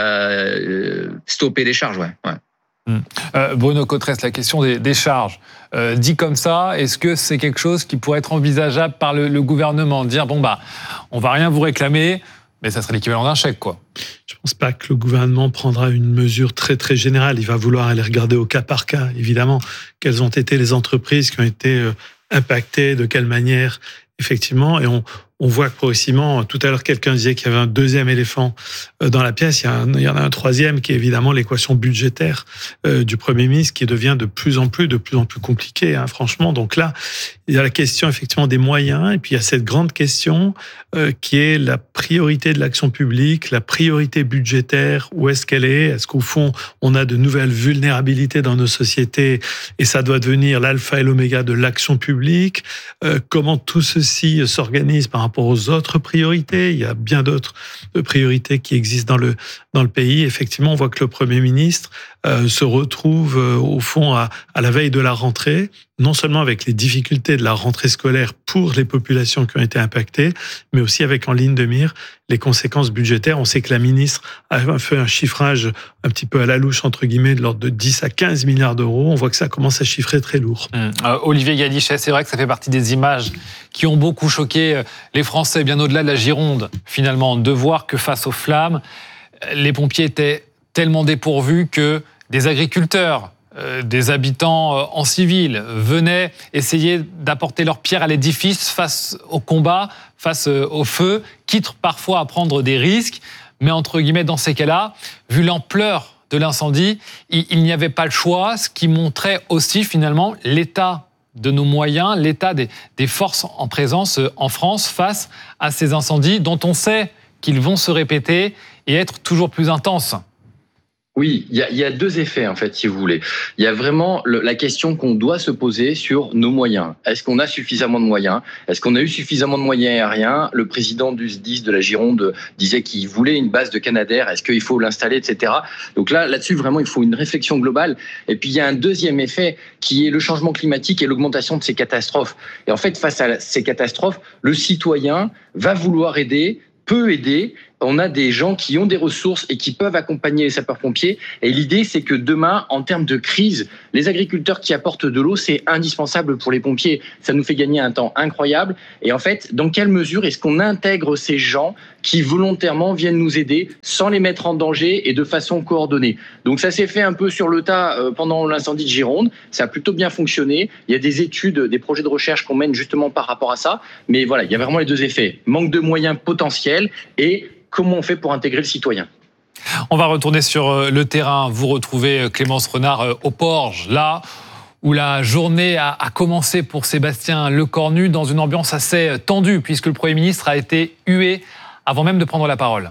S9: euh, stopper les charges, ouais. ouais.
S1: Euh, Bruno Cotresse, la question des, des charges. Euh, dit comme ça, est-ce que c'est quelque chose qui pourrait être envisageable par le, le gouvernement ? Dire, bon, bah, on va rien vous réclamer, mais ça serait l'équivalent d'un chèque, quoi.
S2: Je ne pense pas que le gouvernement prendra une mesure très, très générale. Il va vouloir aller regarder au cas par cas, évidemment, quelles ont été les entreprises qui ont été impactées, de quelle manière, effectivement, et on, on voit que progressivement, tout à l'heure, quelqu'un disait qu'il y avait un deuxième éléphant dans la pièce. Il y, a un, il y en a un troisième qui est évidemment l'équation budgétaire euh, du Premier ministre qui devient de plus en plus, de plus en plus compliquée, hein, franchement. Donc là, il y a la question effectivement des moyens et puis il y a cette grande question euh, qui est la priorité de l'action publique, la priorité budgétaire. Où est-ce qu'elle est ? Est-ce qu'au fond, on a de nouvelles vulnérabilités dans nos sociétés et ça doit devenir l'alpha et l'oméga de l'action publique ? euh, Comment tout ceci s'organise par rapport aux autres priorités. Il y a bien d'autres priorités qui existent dans le, dans le pays. Effectivement, on voit que le Premier ministre euh, se retrouve euh, au fond à, à la veille de la rentrée, non seulement avec les difficultés de la rentrée scolaire pour les populations qui ont été impactées, mais aussi avec en ligne de mire les conséquences budgétaires. On sait que la ministre a fait un chiffrage un petit peu à la louche, entre guillemets, de l'ordre de dix à quinze milliards d'euros. On voit que ça commence à chiffrer très lourd.
S1: Mmh. Euh, Olivier Gadichet, c'est vrai que ça fait partie des images qui ont beaucoup choqué les Français, bien au-delà de la Gironde, finalement, de voir que face aux flammes, les pompiers étaient tellement dépourvus que des agriculteurs, euh, des habitants euh, en civil venaient essayer d'apporter leur pierre à l'édifice face au combat, face euh, au feu, quitte parfois à prendre des risques. Mais entre guillemets, dans ces cas-là, vu l'ampleur de l'incendie, il, il n'y avait pas le choix, ce qui montrait aussi finalement l'état de nos moyens, l'état des, des forces en présence en France face à ces incendies dont on sait qu'ils vont se répéter et être toujours plus intenses.
S8: Oui, il y, y a deux effets en fait, si vous voulez. Il y a vraiment le, la question qu'on doit se poser sur nos moyens. Est-ce qu'on a suffisamment de moyens ? Est-ce qu'on a eu suffisamment de moyens aériens ? Le président du S D I S de la Gironde disait qu'il voulait une base de Canadair. Est-ce qu'il faut l'installer, et cetera. Donc là, là-dessus, vraiment, il faut une réflexion globale. Et puis, il y a un deuxième effet qui est le changement climatique et l'augmentation de ces catastrophes. Et en fait, face à ces catastrophes, le citoyen va vouloir aider, peut aider. On a des gens qui ont des ressources et qui peuvent accompagner les sapeurs-pompiers. Et l'idée, c'est que demain, en termes de crise, les agriculteurs qui apportent de l'eau, c'est indispensable pour les pompiers. Ça nous fait gagner un temps incroyable. Et en fait, dans quelle mesure est-ce qu'on intègre ces gens qui volontairement viennent nous aider sans les mettre en danger et de façon coordonnée ? Donc ça s'est fait un peu sur le tas pendant l'incendie de Gironde. Ça a plutôt bien fonctionné. Il y a des études, des projets de recherche qu'on mène justement par rapport à ça. Mais voilà, il y a vraiment les deux effets. Manque de moyens potentiels et comment on fait pour intégrer le citoyen ?
S1: On va retourner sur le terrain. Vous retrouvez Clémence Renard au Porge, là où la journée a commencé pour Sébastien Lecornu dans une ambiance assez tendue, puisque le Premier ministre a été hué avant même de prendre la parole.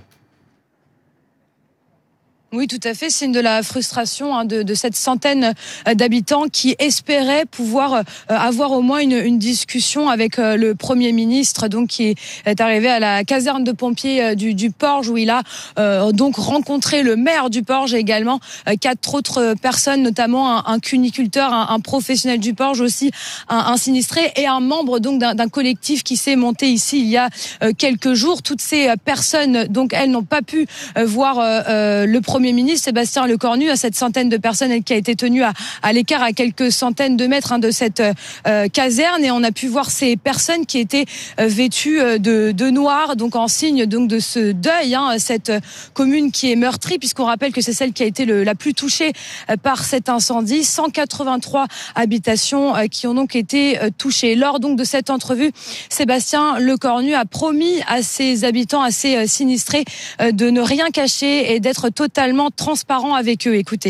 S10: Oui, tout à fait. C'est de la frustration hein, de, de cette centaine d'habitants qui espéraient pouvoir euh, avoir au moins une, une discussion avec euh, le Premier ministre, donc qui est arrivé à la caserne de pompiers euh, du, du Porge, où il a euh, donc rencontré le maire du Porge et également euh, quatre autres personnes, notamment un, un cuniculteur, un, un professionnel du Porge aussi, un, un sinistré et un membre donc d'un, d'un collectif qui s'est monté ici il y a euh, quelques jours. Toutes ces personnes, donc elles n'ont pas pu euh, voir euh, euh, le Premier Premier ministre Sébastien Lecornu, à cette centaine de personnes qui a été tenue à, à l'écart à quelques centaines de mètres hein, de cette euh, caserne, et on a pu voir ces personnes qui étaient euh, vêtues de, de noir, donc en signe donc de ce deuil, hein, cette commune qui est meurtrie, puisqu'on rappelle que c'est celle qui a été le, la plus touchée euh, par cet incendie. cent quatre-vingt-trois habitations euh, qui ont donc été euh, touchées. Lors donc de cette entrevue, Sébastien Lecornu a promis à ses habitants, à ses euh, sinistrés, euh, de ne rien cacher et d'être totalement transparent avec eux. Écoutez.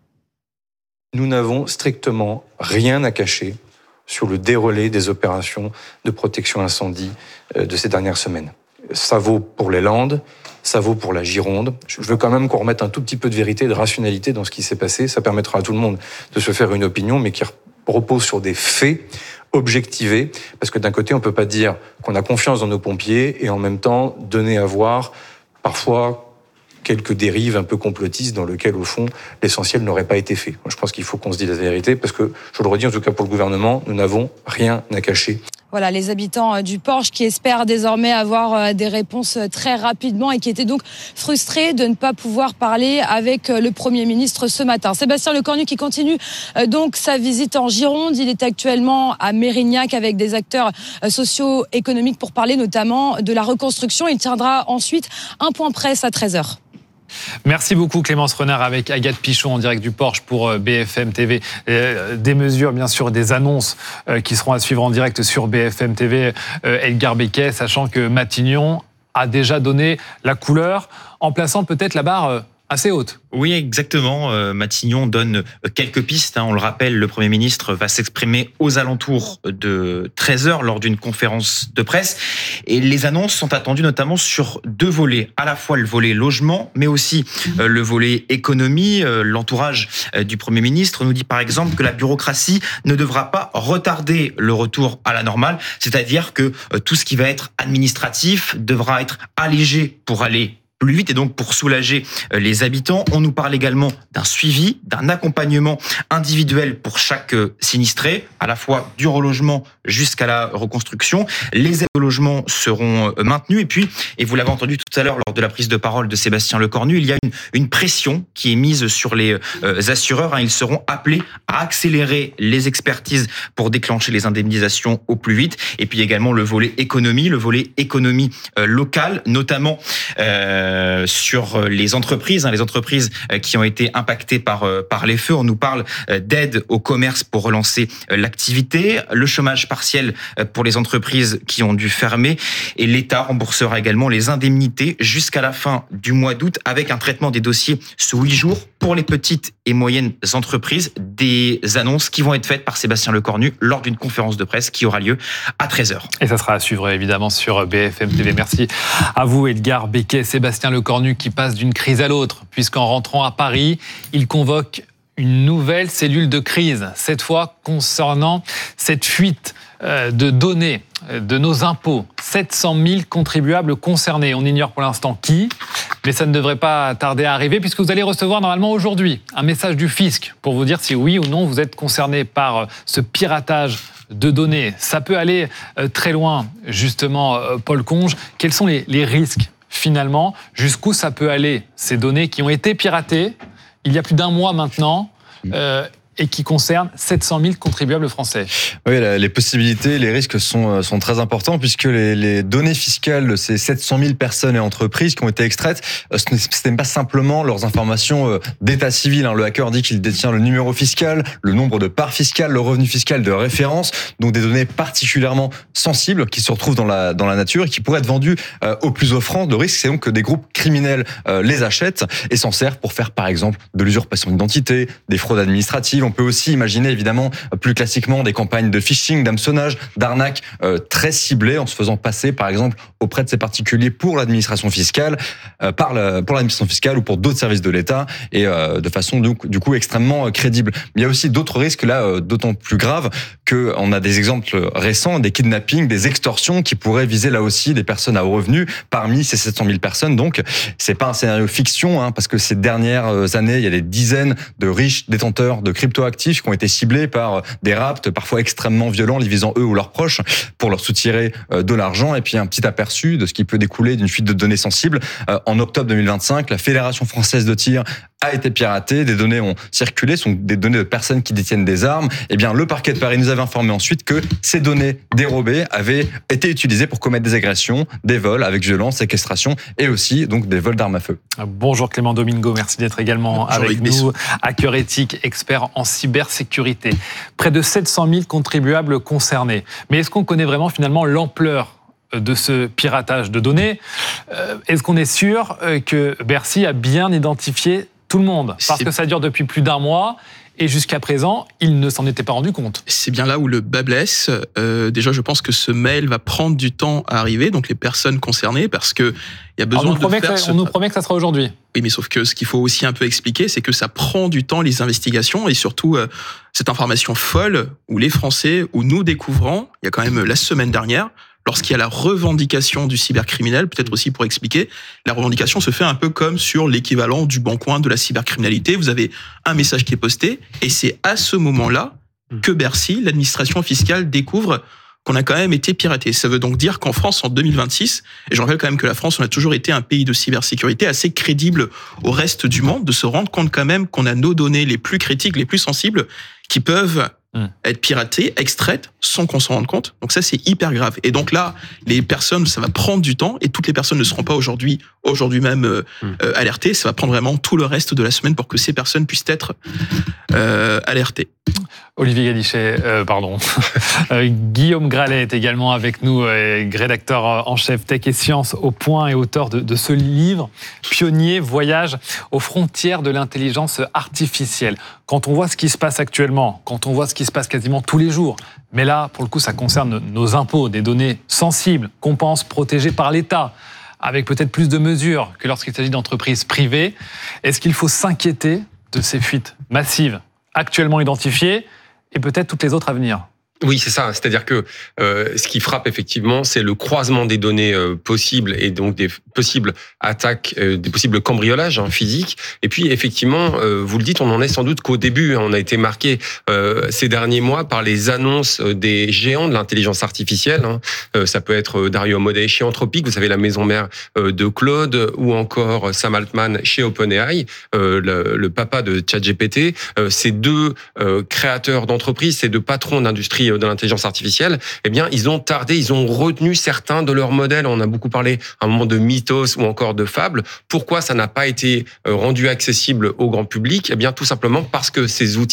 S5: Nous n'avons strictement rien à cacher sur le déroulé des opérations de protection incendie de ces dernières semaines. Ça vaut pour les Landes, ça vaut pour la Gironde. Je veux quand même qu'on remette un tout petit peu de vérité, de rationalité dans ce qui s'est passé. Ça permettra à tout le monde de se faire une opinion, mais qui repose sur des faits objectivés. Parce que d'un côté, on ne peut pas dire qu'on a confiance dans nos pompiers et en même temps donner à voir parfois quelques dérives un peu complotistes dans lesquelles, au fond, l'essentiel n'aurait pas été fait. Moi, je pense qu'il faut qu'on se dise la vérité, parce que, je le redis, en tout cas pour le gouvernement, nous n'avons rien à cacher.
S10: Voilà, les habitants du Porge qui espèrent désormais avoir des réponses très rapidement et qui étaient donc frustrés de ne pas pouvoir parler avec le Premier ministre ce matin. Sébastien Lecornu qui continue donc sa visite en Gironde. Il est actuellement à Mérignac avec des acteurs socio-économiques pour parler notamment de la reconstruction. Il tiendra ensuite un point presse à treize heures.
S1: Merci beaucoup Clémence Renard avec Agathe Pichon en direct du Porge pour B F M T V. Des mesures, bien sûr, des annonces qui seront à suivre en direct sur B F M T V. Edgar Becquet, sachant que Matignon a déjà donné la couleur en plaçant peut-être la barre assez haute.
S7: Oui, exactement. Euh, Matignon donne quelques pistes. Hein. On le rappelle, le Premier ministre va s'exprimer aux alentours de treize heures lors d'une conférence de presse. Et les annonces sont attendues notamment sur deux volets. À la fois le volet logement, mais aussi euh, le volet économie. Euh, l'entourage euh, du Premier ministre nous dit par exemple que la bureaucratie ne devra pas retarder le retour à la normale. C'est-à-dire que euh, tout ce qui va être administratif devra être allégé pour aller plus vite et donc pour soulager les habitants. On nous parle également d'un suivi, d'un accompagnement individuel pour chaque sinistré, à la fois du relogement jusqu'à la reconstruction. Les aides au logement seront maintenues et puis, et vous l'avez entendu tout à l'heure lors de la prise de parole de Sébastien Lecornu, il y a une, une pression qui est mise sur les euh, assureurs. Ils seront appelés à accélérer les expertises pour déclencher les indemnisations au plus vite. Et puis également le volet économie, le volet économie euh, locale, notamment euh, Euh, sur les entreprises, hein, les entreprises euh, qui ont été impactées par euh, par les feux. On nous parle euh, d'aide au commerce pour relancer euh, l'activité, le chômage partiel euh, pour les entreprises qui ont dû fermer, et l'État remboursera également les indemnités jusqu'à la fin du mois d'août avec un traitement des dossiers sous huit jours pour les petites et moyennes entreprises. Des annonces qui vont être faites par Sébastien Lecornu lors d'une conférence de presse qui aura lieu à treize heures.
S1: Et ça sera à suivre évidemment sur B F M T V. Merci à vous Edgar Becquet, Sébastien Sébastien Lecornu qui passe d'une crise à l'autre, puisqu'en rentrant à Paris, il convoque une nouvelle cellule de crise, cette fois concernant cette fuite de données de nos impôts. sept cent mille contribuables concernés. On ignore pour l'instant qui, mais ça ne devrait pas tarder à arriver puisque vous allez recevoir normalement aujourd'hui un message du fisc pour vous dire si oui ou non vous êtes concerné par ce piratage de données. Ça peut aller très loin, justement, Paul Conge. Quels sont les, les risques, finalement? Jusqu'où ça peut aller, ces données qui ont été piratées il y a plus d'un mois maintenant euh, et qui concerne sept cent mille contribuables français.
S11: Oui, les possibilités, les risques sont, sont très importants puisque les, les données fiscales de ces sept cent mille personnes et entreprises qui ont été extraites, ce n'est pas simplement leurs informations d'état civil. Le hacker dit qu'il détient le numéro fiscal, le nombre de parts fiscales, le revenu fiscal de référence, donc des données particulièrement sensibles qui se retrouvent dans la, dans la nature et qui pourraient être vendues au plus offrant. Le risque, c'est donc que des groupes criminels les achètent et s'en servent pour faire, par exemple, de l'usurpation d'identité, des fraudes administratives. On peut aussi imaginer, évidemment, plus classiquement, des campagnes de phishing, d'hameçonnage, d'arnaque euh, très ciblées en se faisant passer, par exemple, auprès de ces particuliers pour l'administration fiscale, euh, par la, pour l'administration fiscale ou pour d'autres services de l'État et euh, de façon, du coup, du coup extrêmement crédible. Mais il y a aussi d'autres risques, là, euh, d'autant plus graves qu'on a des exemples récents, des kidnappings, des extorsions qui pourraient viser, là aussi, des personnes à haut revenu parmi ces sept cent mille personnes. Donc, c'est pas un scénario fiction, hein, parce que ces dernières années, il y a des dizaines de riches détenteurs de crypto actifs qui ont été ciblés par des rapts parfois extrêmement violents, les visant eux ou leurs proches pour leur soutirer de l'argent. Et puis un petit aperçu de ce qui peut découler d'une fuite de données sensibles. En octobre deux mille vingt-cinq, la Fédération française de tir a été piratée, des données ont circulé, sont des données de personnes qui détiennent des armes. Eh bien, le parquet de Paris nous avait informé ensuite que ces données dérobées avaient été utilisées pour commettre des agressions, des vols avec violence, séquestration et aussi donc des vols d'armes à feu.
S1: Bonjour Clément Domingo, merci d'être également Bonjour avec nous. Hacker éthique, expert en cybersécurité. Près de sept cent mille contribuables concernés. Mais est-ce qu'on connaît vraiment finalement l'ampleur de ce piratage de données? Est-ce qu'on est sûr que Bercy a bien identifié tout le monde? Parce que ça dure depuis plus d'un mois et jusqu'à présent, il ne s'en était pas rendu compte.
S12: C'est bien là où le bas blesse. Euh, déjà, je pense que ce mail va prendre du temps à arriver, donc les personnes concernées, parce que il y a besoin
S1: Alors, on
S12: de faire...
S1: Ça,
S12: ce...
S1: On nous promet que ça sera aujourd'hui.
S12: Oui, mais sauf que ce qu'il faut aussi un peu expliquer, c'est que ça prend du temps, les investigations, et surtout euh, cette information folle où les Français, où nous découvrons, il y a quand même la semaine dernière, lorsqu'il y a la revendication du cybercriminel, peut-être aussi pour expliquer, la revendication se fait un peu comme sur l'équivalent du Bon Coin de la cybercriminalité. Vous avez un message qui est posté, et c'est à ce moment-là que Bercy, l'administration fiscale, découvre qu'on a quand même été piraté. Ça veut donc dire qu'en France, en deux mille vingt-six, et je rappelle quand même que la France, on a toujours été un pays de cybersécurité assez crédible au reste du monde, de se rendre compte quand même qu'on a nos données les plus critiques, les plus sensibles, qui peuvent être piratées, extraites, sans qu'on s'en rende compte. Donc ça, c'est hyper grave. Et donc là, les personnes, ça va prendre du temps, et toutes les personnes ne seront pas aujourd'hui, aujourd'hui même euh, euh, alertées. Ça va prendre vraiment tout le reste de la semaine pour que ces personnes puissent être euh, alertées.
S1: Olivier Galichet, euh, pardon. euh, Guillaume Gralet est également avec nous, euh, rédacteur en chef Tech et Sciences au Point et auteur de, de ce livre, Pionnier, voyage aux frontières de l'intelligence artificielle. Quand on voit ce qui se passe actuellement, quand on voit ce qui se passe quasiment tous les jours, mais là, pour le coup, ça concerne nos impôts, des données sensibles qu'on pense protégées par l'État, avec peut-être plus de mesures que lorsqu'il s'agit d'entreprises privées. Est-ce qu'il faut s'inquiéter de ces fuites massives actuellement identifiées et peut-être toutes les autres à venir?
S13: Oui, c'est ça. C'est-à-dire que euh, ce qui frappe effectivement, c'est le croisement des données euh, possibles et donc des possibles attaques, euh, des possibles cambriolages hein, physiques. Et puis effectivement, euh, vous le dites, on en est sans doute qu'au début. On a été marqué euh, ces derniers mois par les annonces des géants de l'intelligence artificielle. Hein. Euh, ça peut être Dario Amodei chez Anthropic, vous savez la maison mère euh, de Claude, ou encore Sam Altman chez OpenAI, euh, le, le papa de ChatGPT. Euh, ces deux euh, créateurs d'entreprises, ces deux patrons d'industrie de l'intelligence artificielle, eh bien, ils ont tardé, ils ont retenu certains de leurs modèles. On a beaucoup parlé à un moment de mythos ou encore de fables. Pourquoi ça n'a pas été rendu accessible au grand public? Eh bien, tout simplement parce que ces outils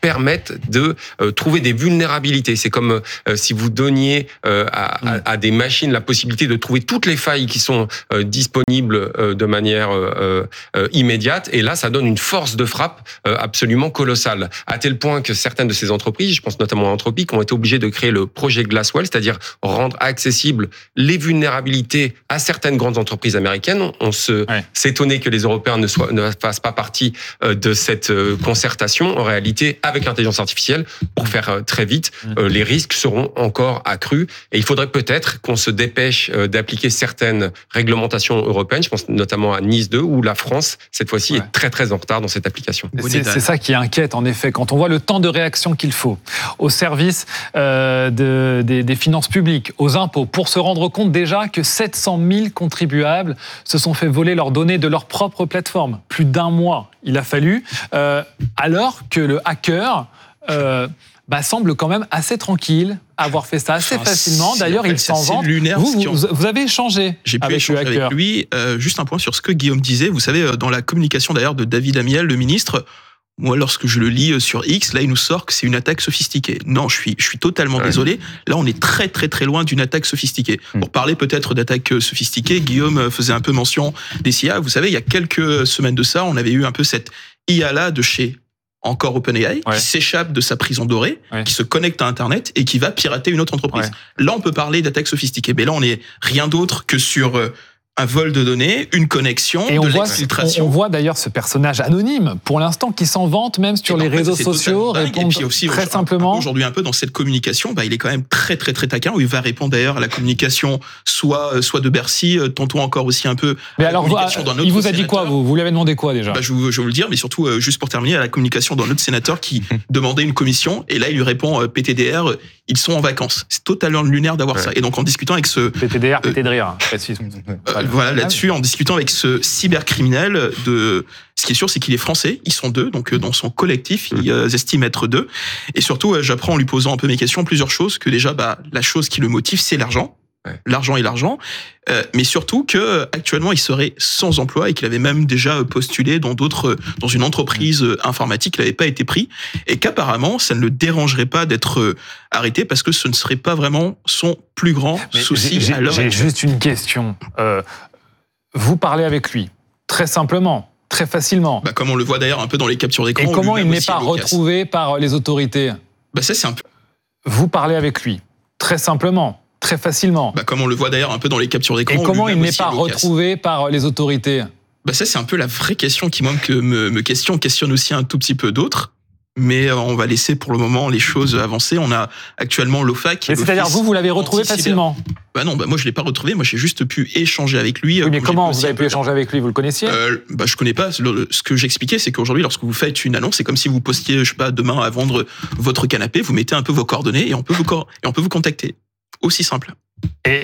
S13: permettent de euh, trouver des vulnérabilités. C'est comme euh, si vous donniez euh, à, à, à des machines la possibilité de trouver toutes les failles qui sont euh, disponibles euh, de manière euh, euh, immédiate. Et là, ça donne une force de frappe euh, absolument colossale. À tel point que certaines de ces entreprises, je pense notamment à Anthropic, ont été obligées de créer le projet Glasswell, c'est-à-dire rendre accessibles les vulnérabilités à certaines grandes entreprises américaines. On se ouais. s'étonnait que les Européens ne, soient, ne fassent pas partie euh, de cette euh, concertation. En réalité, avec l'intelligence artificielle, pour faire euh, très vite, euh, les risques seront encore accrus. Et il faudrait peut-être qu'on se dépêche euh, d'appliquer certaines réglementations européennes. Je pense notamment à Nice deux, où la France, cette fois-ci, ouais. est très très en retard dans cette application.
S1: C'est, c'est ça qui inquiète, en effet, quand on voit le temps de réaction qu'il faut au service euh, de, des, des finances publiques, aux impôts, pour se rendre compte déjà que sept cent mille contribuables se sont fait voler leurs données de leur propre plateforme. Plus d'un mois, il a fallu, euh, alors que le hacker euh, bah, semble quand même assez tranquille, avoir fait ça assez enfin, facilement. D'ailleurs, il s'en vante. Vous, vous, vous avez échangé
S12: J'ai pu
S1: avec
S12: échanger
S1: le hacker.
S12: avec lui. Euh, juste un point sur ce que Guillaume disait. Vous savez, dans la communication d'ailleurs de David Amiel, le ministre, moi, lorsque je le lis sur X, là, il nous sort que c'est une attaque sophistiquée. Non, je suis, je suis totalement ouais. désolé. Là, on est très, très, très loin d'une attaque sophistiquée. Mmh. Pour parler peut-être d'attaque sophistiquée, Guillaume faisait un peu mention des C I A. Vous savez, il y a quelques semaines de ça, on avait eu un peu cette I A-là de chez encore OpenAI, ouais. qui s'échappe de sa prison dorée, ouais. qui se connecte à Internet et qui va pirater une autre entreprise. Ouais. Là, on peut parler d'attaque sophistiquée. Mais là, on est rien d'autre que sur un vol de données, une connexion,
S1: et
S12: de
S1: on
S12: l'exfiltration.
S1: Voit, on voit d'ailleurs ce personnage anonyme, pour l'instant, qui s'en vante même sur les réseaux sociaux, répond
S12: aussi,
S1: très simplement.
S12: Aujourd'hui, un peu dans cette communication, bah, il est quand même très, très, très taquin, où il va répondre d'ailleurs à la communication, soit, soit de Bercy, tantôt encore aussi un peu.
S1: Mais alors, il vous a dit quoi, vous, vous lui avez demandé quoi déjà?
S12: bah, je, je vais vous le dire, mais surtout, euh, juste pour terminer, à la communication d'un autre sénateur qui demandait une commission, et là, il lui répond euh, P T D R, ils sont en vacances. C'est totalement lunaire d'avoir ouais. ça. Et donc, en discutant avec ce.
S1: P T D R, euh, P T de rire, précise.
S12: Euh, voilà, là-dessus, en discutant avec ce cybercriminel, de, ce qui est sûr, c'est qu'il est français. Ils sont deux, donc dans son collectif, ils euh, estiment être deux. Et surtout, euh, j'apprends en lui posant un peu mes questions plusieurs choses, que déjà, bah, la chose qui le motive, c'est l'argent. Ouais. L'argent et l'argent, euh, mais surtout que actuellement il serait sans emploi et qu'il avait même déjà postulé dans d'autres, dans une entreprise informatique, il n'avait pas été pris et qu'apparemment ça ne le dérangerait pas d'être arrêté parce que ce ne serait pas vraiment son plus grand mais souci.
S1: J'ai,
S12: à l'heure
S1: j'ai juste une question. Euh, vous parlez avec lui très simplement, très facilement.
S12: Bah, comme on le voit d'ailleurs un peu dans les captures d'écran.
S1: Et comment il n'est pas retrouvé par les autorités?
S12: Bah ça c'est un peu.
S1: Vous parlez avec lui très simplement. Très facilement.
S12: Bah, comme on le voit d'ailleurs un peu dans les captures d'écran.
S1: Et comment il n'est pas retrouvé par les autorités?
S12: Bah ça c'est un peu la vraie question qui moi me, me questionne, questionne aussi un tout petit peu d'autres. Mais on va laisser pour le moment les choses avancer. On a actuellement l'OFAC.
S1: Mais c'est-à-dire vous, vous l'avez retrouvé facilement?
S12: Bah non, bah moi je l'ai pas retrouvé. Moi j'ai juste pu échanger avec lui.
S1: Oui, mais comment vous avez pu échanger avec lui? Vous le connaissiez?
S12: euh, Bah je connais pas. Ce que j'expliquais, c'est qu'aujourd'hui, lorsque vous faites une annonce, c'est comme si vous postiez, je sais pas, demain à vendre votre canapé. Vous mettez un peu vos coordonnées et on peut vous et on peut vous contacter. Aussi simple.
S1: Et,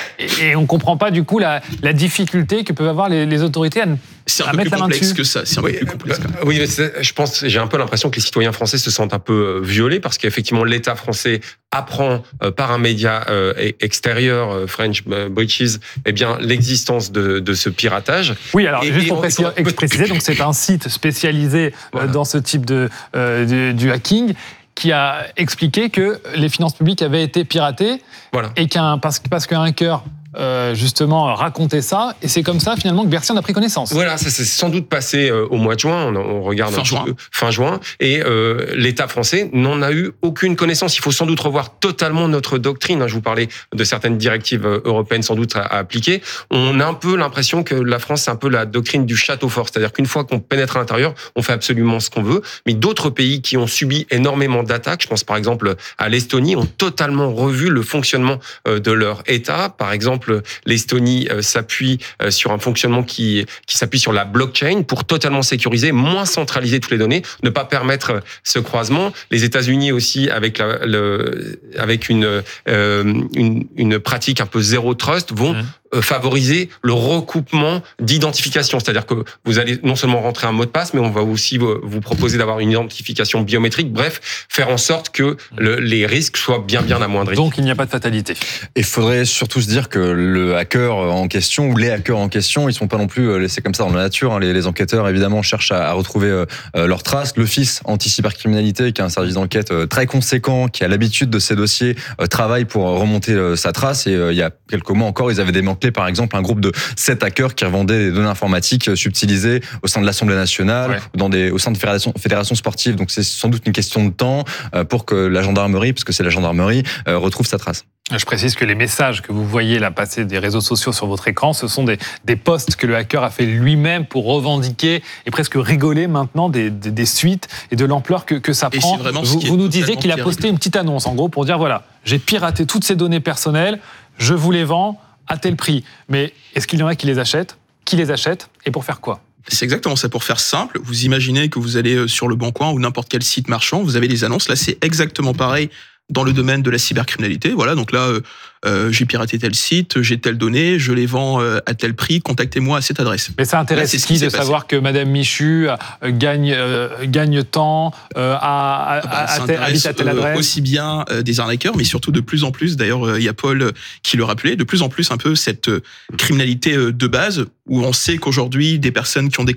S1: et on ne comprend pas du coup la, la difficulté que peuvent avoir les, les autorités à,
S12: c'est un
S1: à
S12: peu
S1: mettre
S12: plus
S1: la main dessus.
S12: complexe que ça. C'est un
S13: oui,
S12: peu plus complexe.
S13: Euh, oui, mais je pense, j'ai un peu l'impression que les citoyens français se sentent un peu violés parce qu'effectivement l'État français apprend euh, par un média euh, extérieur, euh, French Breaches, eh bien l'existence de, de ce piratage.
S1: Oui, alors et, juste et pour on, préciser, on... préciser, donc c'est un site spécialisé voilà. euh, dans ce type de euh, du, du hacking, qui a expliqué que les finances publiques avaient été piratées voilà. et qu'un parce, parce qu'un hacker euh, justement racontait ça et c'est comme ça finalement que Bercy en a pris connaissance.
S13: Voilà, ça s'est sans doute passé euh, au mois de juin. On, on regarde
S12: fin juin,
S13: peu, fin juin, et euh, l'État français n'en a eu aucune connaissance. Il faut sans doute revoir totalement notre doctrine. Je vous parlais de certaines directives européennes sans doute à, à appliquer. On a un peu l'impression que la France c'est un peu la doctrine du château fort, c'est-à-dire qu'une fois qu'on pénètre à l'intérieur, on fait absolument ce qu'on veut. Mais d'autres pays qui ont subi énormément d'attaques, je pense par exemple à l'Estonie, ont totalement revu le fonctionnement de leur État. Par exemple, l'Estonie s'appuie sur un fonctionnement qui, qui s'appuie sur la blockchain pour totalement sécuriser, moins centraliser toutes les données, ne pas permettre ce croisement. Les États-Unis aussi, avec, la, le, avec une, euh, une, une pratique un peu zéro trust, vont mmh. favoriser le recoupement d'identification. C'est-à-dire que vous allez non seulement rentrer un mot de passe, mais on va aussi vous proposer d'avoir une identification biométrique. Bref, faire en sorte que le, les risques soient bien, bien amoindris.
S1: Donc, il n'y a pas de fatalité.
S11: Il faudrait surtout se dire que le hacker en question ou les hackers en question, ils sont pas non plus laissés comme ça dans la nature. Hein. Les, les enquêteurs, évidemment, cherchent à, à retrouver euh, leurs traces. L'Office anti-cybercriminalité, qui est un service d'enquête euh, très conséquent, qui a l'habitude de ces dossiers, euh, travaille pour remonter euh, sa trace. Et euh, il y a quelques mois encore, ils avaient démantelé, par exemple, un groupe de sept hackers qui revendaient des données informatiques subtilisées au sein de l'Assemblée nationale, ouais. dans des, au sein de fédérations, fédérations sportives. Donc c'est sans doute une question de temps euh, pour que la gendarmerie, parce que c'est la gendarmerie, euh, retrouve sa trace.
S1: Je précise que les messages que vous voyez là passer des réseaux sociaux sur votre écran, ce sont des, des posts que le hacker a fait lui-même pour revendiquer et presque rigoler maintenant des, des, des suites et de l'ampleur que, que ça prend. Vous, vous nous disiez qu'il a posté terrible. une petite annonce, en gros, pour dire voilà, j'ai piraté toutes ces données personnelles, je vous les vends à tel prix. Mais est-ce qu'il y en a qui les achètent ? Qui les achète et pour faire quoi ?
S12: C'est exactement ça. Pour faire simple, vous imaginez que vous allez sur Le Bon Coin ou n'importe quel site marchand, vous avez des annonces. Là, c'est exactement pareil dans le domaine de la cybercriminalité. Voilà, donc là, euh, euh, j'ai piraté tel site, j'ai telle donnée, je les vends euh, à tel prix, contactez-moi à cette adresse.
S1: Mais ça intéresse là, qui, qui de passé. savoir que Madame Michu euh, gagne, euh, gagne tant, euh, à, à, ah bah, à tel, habite à telle adresse
S12: euh, aussi bien euh, des arnaqueurs, mais surtout de plus en plus, d'ailleurs, il euh, y a Paul euh, qui le rappelait, de plus en plus un peu cette euh, criminalité euh, de base, où on sait qu'aujourd'hui, des personnes qui ont des